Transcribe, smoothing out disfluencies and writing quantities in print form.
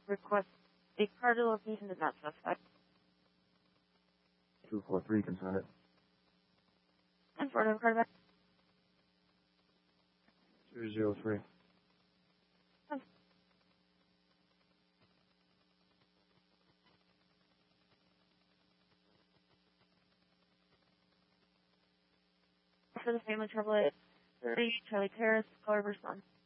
Request a card location is not specified. 243, confirm it. And for the card back. 203. For the family trouble at 30 Charlie Terrace, Culver, Son.